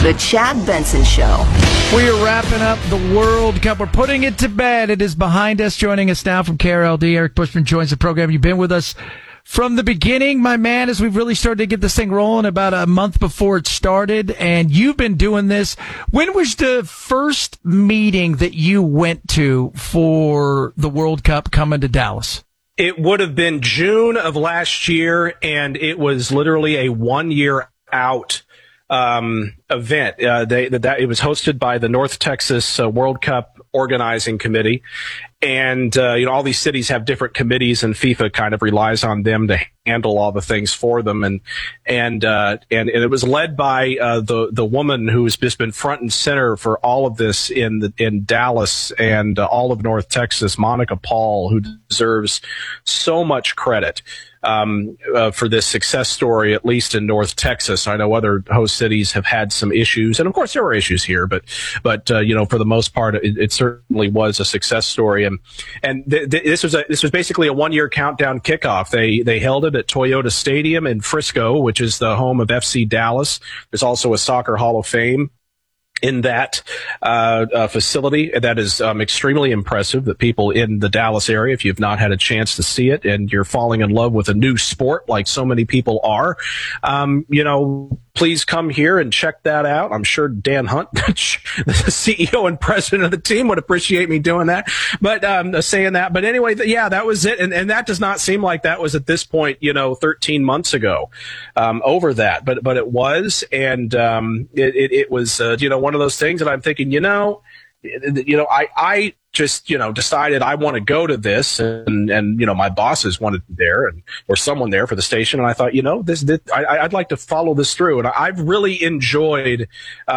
The Chad Benson Show. We are wrapping up the World Cup. We're putting it to bed. It is behind us. Joining us now from KRLD, Eric Bushman joins the program. You've been with us from the beginning, my man, as we've really started to get this thing rolling about a month before it started. And you've been doing this. When was the first meeting that you went to for the World Cup coming to Dallas? It would have been June of last year, and it was literally a 1 year out event. It was hosted by the North Texas World Cup Organizing Committee. And, all these cities have different committees, and FIFA kind of relies on them to handle all the things for them. And it was led by, the woman who's just been front and center for all of this in Dallas and all of North Texas, Monica Paul, who deserves so much credit for this success story, at least in North Texas. I know other host cities have had some issues, and of course there were issues here, but for the most part, it certainly was a success story. And this was basically a 1 year countdown kickoff. They held it at Toyota Stadium in Frisco, which is the home of FC Dallas. There's also a Soccer Hall of Fame in that facility. That is extremely impressive that people in the Dallas area, if you've not had a chance to see it and you're falling in love with a new sport like so many people are, please come here and check that out. I'm sure Dan Hunt, the CEO and president of the team, would appreciate me doing that. But saying that. But anyway, that was it. And that does not seem like that was at this point, 13 months ago over that. But it was. And it was, one of those things that I'm thinking, I just, decided I want to go to this, and my bosses wanted me there, or someone there for the station. And I thought, I'd like to follow this through. And I've really enjoyed,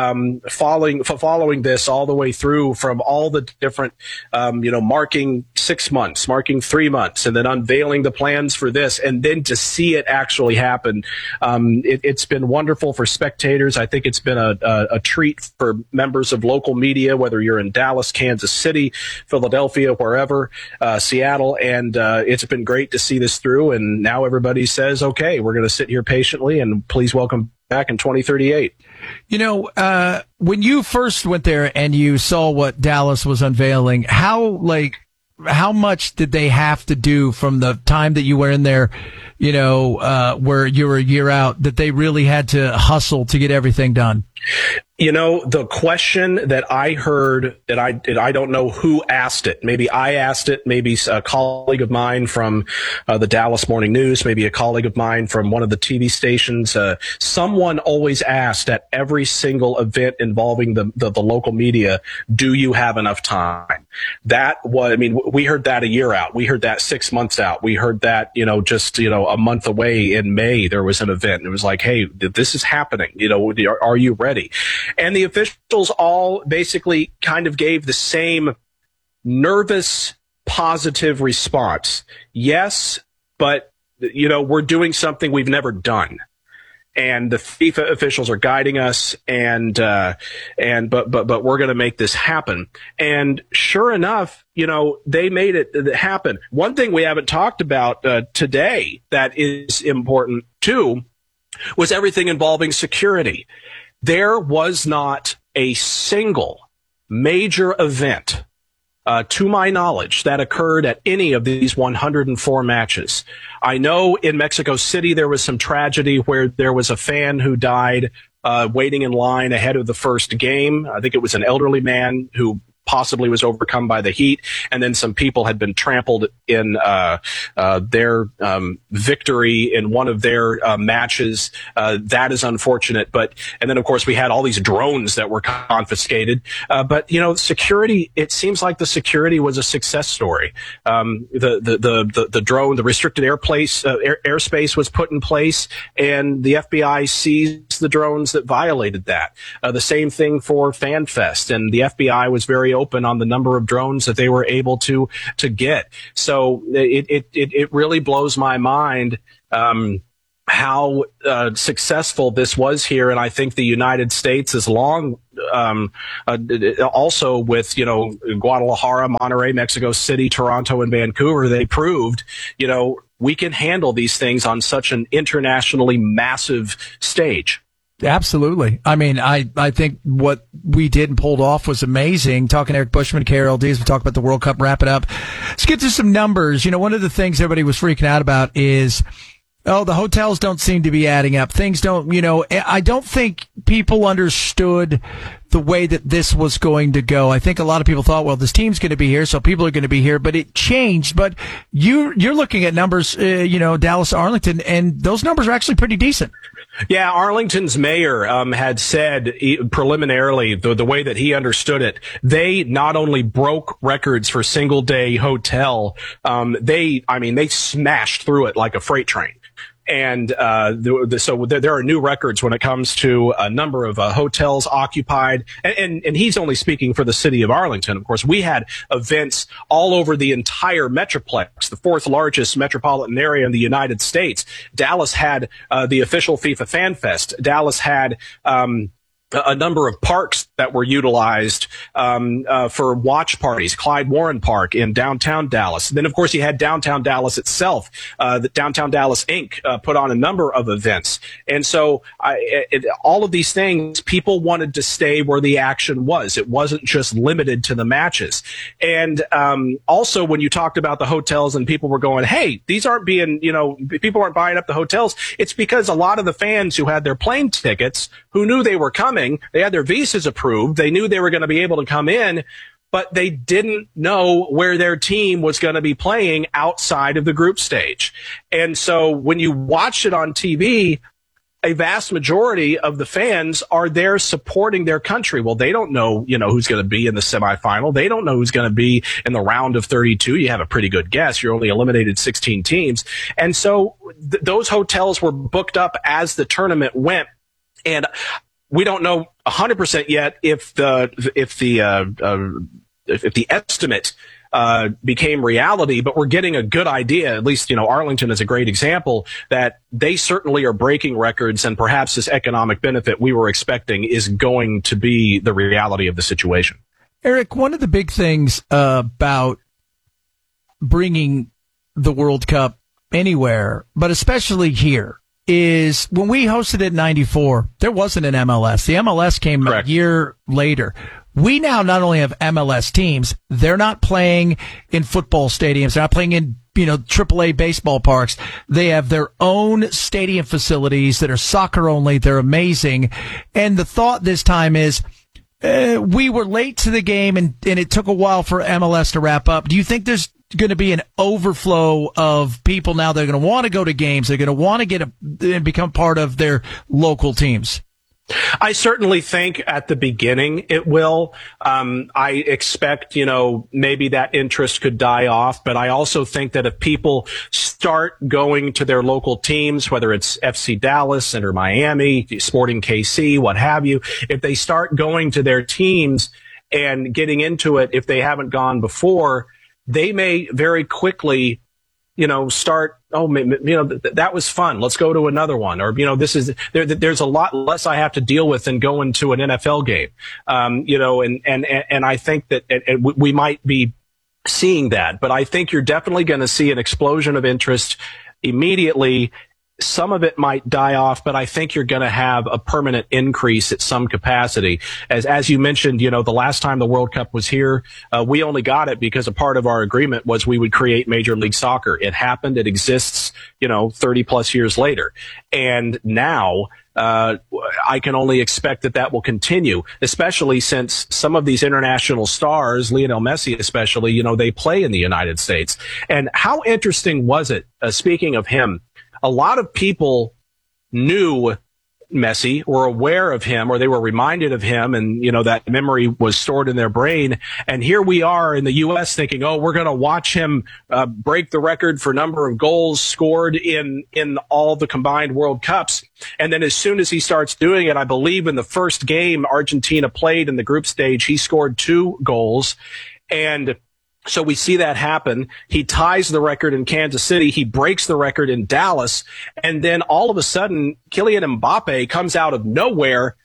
following this all the way through, from all the different, marking 6 months, marking 3 months, and then unveiling the plans for this, and then to see it actually happen. It's been wonderful for spectators. I think it's been a treat for members of local media, whether you're in Dallas, Kansas City, Philadelphia, wherever, Seattle, and it's been great to see this through. And now everybody says, okay, we're going to sit here patiently, and please welcome back in 2038. When you first went there and you saw what Dallas was unveiling, how much did they have to do from the time that you were in there, where you were a year out, that they really had to hustle to get everything done? The question that I heard, that I don't know who asked it. Maybe I asked it, maybe a colleague of mine from the Dallas Morning News, maybe a colleague of mine from one of the TV stations. Someone always asked at every single event involving the local media, do you have enough time? We heard that a year out. We heard that 6 months out. We heard that, just a month away in May, there was an event. It was like, hey, this is happening. Are you ready? And the officials all basically kind of gave the same nervous, positive response. Yes, but, we're doing something we've never done. And the FIFA officials are guiding us, but we're going to make this happen. And sure enough, they made it happen. One thing we haven't talked about today that is important too was everything involving security. There was not a single major event, to my knowledge, that occurred at any of these 104 matches. I know in Mexico City there was some tragedy where there was a fan who died waiting in line ahead of the first game. I think it was an elderly man who possibly was overcome by the heat, and then some people had been trampled in their victory in one of their matches. That is unfortunate. And then of course we had all these drones that were confiscated. But security, it seems like the security was a success story. The drone, the restricted airspace was put in place, and the FBI seized the drones that violated that. The same thing for FanFest, and the FBI was very open on the number of drones that they were able to get. So it really blows my mind how successful this was here. And I think the United States is long also with, Guadalajara, Monterrey, Mexico City, Toronto, and Vancouver, they proved, we can handle these things on such an internationally massive stage. Absolutely. I mean, I think what we did and pulled off was amazing. Talking to Eric Bushman, KRLD, as we talk about the World Cup, wrap it up. Let's get to some numbers. You know, one of the things everybody was freaking out about is, oh, the hotels don't seem to be adding up. Things don't, you know, I don't think people understood the way that this was going to go. I think a lot of people thought, well, this team's going to be here, so people are going to be here, but it changed. But you're looking at numbers, Dallas, Arlington, and those numbers are actually pretty decent. Yeah, Arlington's mayor had said preliminarily, the way that he understood it, they not only broke records for single day hotel, they smashed through it like a freight train. And so there are new records when it comes to a number of hotels occupied. And he's only speaking for the city of Arlington. Of course, we had events all over the entire Metroplex, the fourth largest metropolitan area in the United States. Dallas had the official FIFA Fan Fest. Dallas had a number of parks that were utilized for watch parties. Clyde Warren Park in downtown Dallas. And then, of course, you had downtown Dallas itself. The Downtown Dallas Inc. Put on a number of events. And so all of these things, people wanted to stay where the action was. It wasn't just limited to the matches. And also, when you talked about the hotels and people were going, hey, these aren't being, people aren't buying up the hotels, it's because a lot of the fans who had their plane tickets, who knew they were coming, they had their visas approved. They knew they were going to be able to come in, but they didn't know where their team was going to be playing outside of the group stage. And so when you watch it on TV, a vast majority of the fans are there supporting their country. Well, they don't know, who's going to be in the semifinal. They don't know who's going to be in the round of 32. You have a pretty good guess. You're only eliminated 16 teams. And so those hotels were booked up as the tournament went. And we don't know 100% yet if the estimate became reality, but we're getting a good idea. At least, Arlington is a great example that they certainly are breaking records, and perhaps this economic benefit we were expecting is going to be the reality of the situation. Eric, one of the big things about bringing the World Cup anywhere, but especially here, is when we hosted it in 94, there wasn't an MLS. The MLS came Correct. A year later. We now not only have MLS teams, they're not playing in football stadiums. They're not playing in, AAA baseball parks. They have their own stadium facilities that are soccer only. They're amazing. And the thought this time is, we were late to the game and it took a while for MLS to wrap up. Do you think there's going to be an overflow of people now that are going to want to go to games? They're going to want to get and become part of their local teams. I certainly think at the beginning it will. I expect, maybe that interest could die off, but I also think that if people start going to their local teams, whether it's FC Dallas, Inter Miami, Sporting KC, what have you, if they start going to their teams and getting into it, if they haven't gone before, they may very quickly, start, that was fun. Let's go to another one. Or, there's a lot less I have to deal with than going to an NFL game. And I think that we might be seeing that, but I think you're definitely going to see an explosion of interest immediately. Some of it might die off, but I think you're going to have a permanent increase at some capacity. As you mentioned, the last time the World Cup was here, we only got it because a part of our agreement was we would create Major League Soccer. It happened. It exists, 30 plus years later. And now, I can only expect that will continue, especially since some of these international stars, Lionel Messi especially, they play in the United States. And how interesting was it, speaking of him, a lot of people knew Messi, were aware of him, or they were reminded of him, and, that memory was stored in their brain. And here we are in the U.S. thinking, we're going to watch him break the record for number of goals scored in all the combined World Cups. And then as soon as he starts doing it, I believe in the first game Argentina played in the group stage, he scored 2 goals. And so we see that happen. He ties the record in Kansas City. He breaks the record in Dallas. And then all of a sudden, Kylian Mbappe comes out of nowhere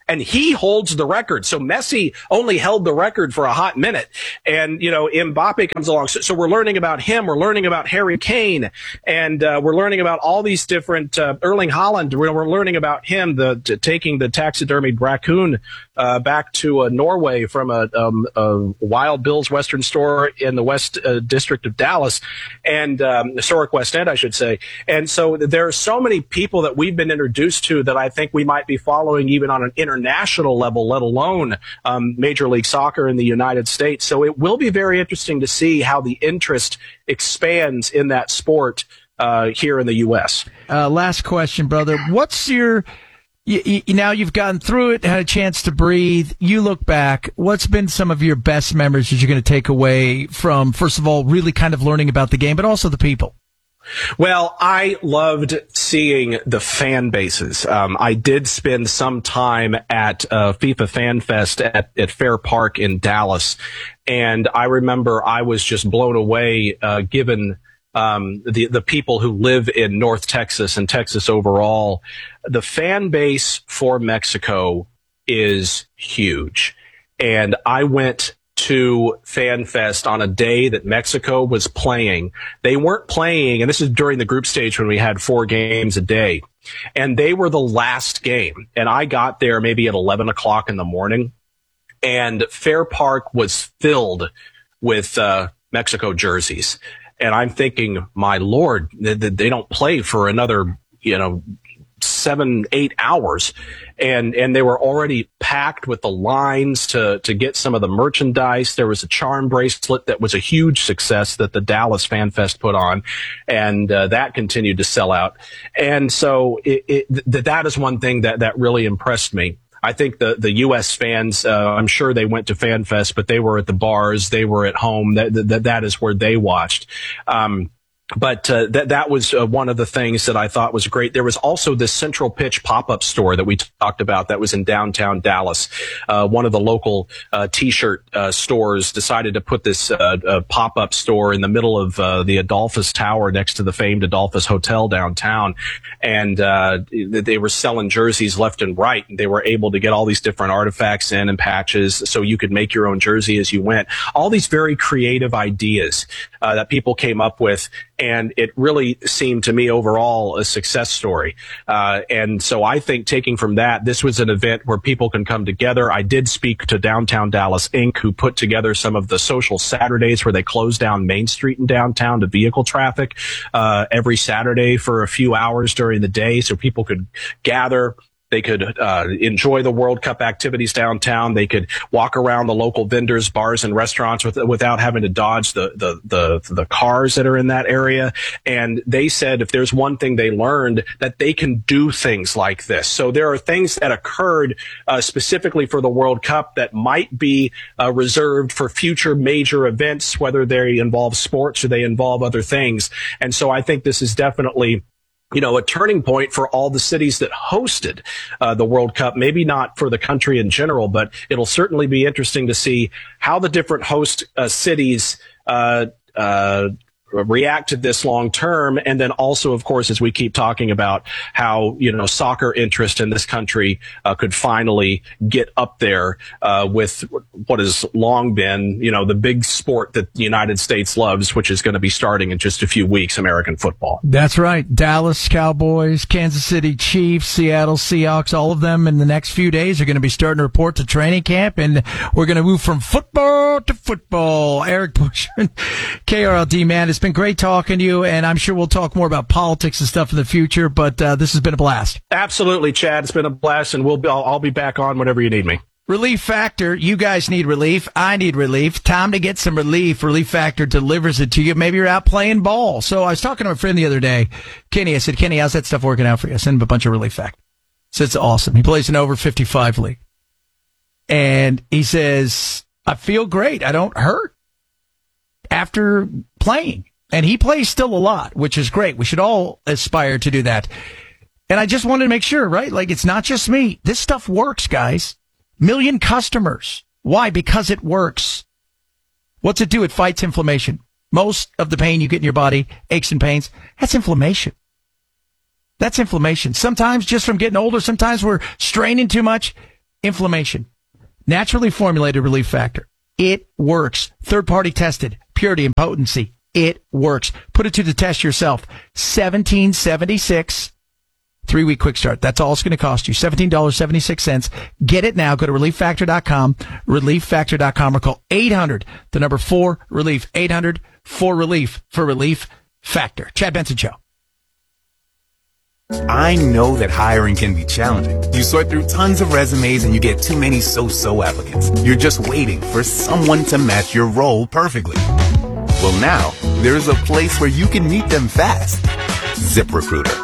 And he holds the record. So Messi only held the record for a hot minute. And, Mbappe comes along. So we're learning about him. We're learning about Harry Kane. And we're learning about all these different Erling Haaland. We're learning about him, taking the taxidermied raccoon back to Norway from a Wild Bill's Western store in the West District of Dallas, and historic West End, I should say. And so there are so many people that we've been introduced to that I think we might be following even on an international level, let alone Major League Soccer in the United States. So it will be very interesting to see how the interest expands in that sport here in the U.S. Last question, brother. What's your... now you've gotten through it, had a chance to breathe. You look back. What's been some of your best memories that you're going to take away from, first of all, really kind of learning about the game, but also the people? Well, I loved seeing the fan bases. I did spend some time at FIFA Fan Fest at Fair Park in Dallas, and I remember I was just blown away given the people who live in North Texas and Texas overall. The fan base for Mexico is huge. And I went to FanFest on a day that Mexico was playing. They weren't playing, and this is during the group stage when we had 4 games a day. And they were the last game. And I got there maybe at 11 o'clock in the morning. And Fair Park was filled with Mexico jerseys. And I'm thinking, my Lord, they don't play for another, 7-8 hours. And they were already packed with the lines to get some of the merchandise. There was a charm bracelet that was a huge success that the Dallas Fan Fest put on. And that continued to sell out. And so that is one thing that really impressed me. I think the U.S. fans, I'm sure they went to FanFest, but they were at the bars, they were at home. That is where they watched. But that was one of the things that I thought was great. There was also this Central Pitch pop-up store that we talked about that was in downtown Dallas. One of the local T-shirt stores decided to put this pop-up store in the middle of the Adolphus Tower next to the famed Adolphus Hotel downtown. And they were selling jerseys left and right. They were able to get all these different artifacts in and patches so you could make your own jersey as you went. All these very creative ideas that people came up with. And it really seemed to me overall a success story. And so I think taking from that, this was an event where people can come together. I did speak to Downtown Dallas Inc., who put together some of the social Saturdays where they closed down Main Street in downtown to vehicle traffic every Saturday for a few hours during the day so people could gather. They could enjoy the World Cup activities downtown. They could walk around the local vendors, bars, and restaurants without having to dodge the cars that are in that area. And they said if there's one thing they learned, that they can do things like this. So there are things that occurred specifically for the World Cup that might be reserved for future major events, whether they involve sports or they involve other things. And so I think this is definitely a turning point for all the cities that hosted the World Cup. Maybe not for the country in general, but it'll certainly be interesting to see how the different host cities react to this long term. And then also, of course, as we keep talking about how, soccer interest in this country could finally get up there with what has long been, the big sport that the United States loves, which is going to be starting in just a few weeks, American football. That's right. Dallas Cowboys, Kansas City Chiefs, Seattle Seahawks, all of them in the next few days are going to be starting to report to training camp, and we're going to move from football to football. Eric Bushman, KRLD, man, it's been great talking to you, and I'm sure we'll talk more about politics and stuff in the future, but this has been a blast. Absolutely, Chad. It's been a blast, and I'll be back on whenever you need me. Relief Factor, you guys need relief. I need relief. Time to get some relief. Relief Factor delivers it to you. Maybe you're out playing ball. So I was talking to a friend the other day, Kenny. I said, Kenny, how's that stuff working out for you? I sent him a bunch of Relief Factor. So it's awesome. He plays an over 55 league. And he says, I feel great. I don't hurt after playing. And he plays still a lot, which is great. We should all aspire to do that. And I just wanted to make sure, right? Like, it's not just me. This stuff works, guys. 1 million customers. Why? Because it works. What's it do? It fights inflammation. Most of the pain you get in your body, aches and pains, that's inflammation. That's inflammation. Sometimes just from getting older, sometimes we're straining too much. inflammation. Naturally formulated Relief Factor. It works. Third-party tested. Purity and potency. It works. Put it to the test yourself. $17.76. 3-week quick start. That's all it's going to cost you. $17.76. Get it now. Go to ReliefFactor.com. ReliefFactor.com or call 800, the number 4 Relief. 800 4 Relief for Relief Factor. Chad Benson Show. I know that hiring can be challenging. You sort through tons of resumes and you get too many so-so applicants. You're just waiting for someone to match your role perfectly. Well, now there's a place where you can meet them fast. ZipRecruiter.